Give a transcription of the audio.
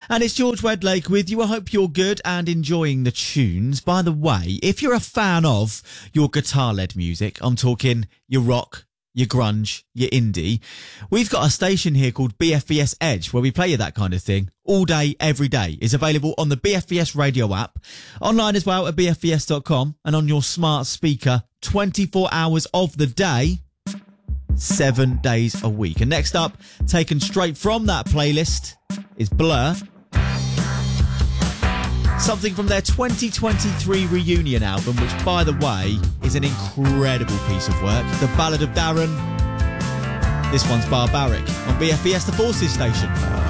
And it's George Wedlake with you. I hope you're good and enjoying the tunes. By the way, if you're a fan of your guitar-led music, I'm talking your rock, your grunge, your indie, we've got a station here called BFBS Edge where we play you that kind of thing all day, every day. It's available on the BFBS radio app, online as well at bfbs.com, and on your smart speaker 24 hours of the day, 7 days a week. And next up, taken straight from that playlist, is Blur. Something from their 2023 reunion album, which, by the way, is an incredible piece of work. The Ballad of Darren. This one's Barbaric on BFBS, the Forces station.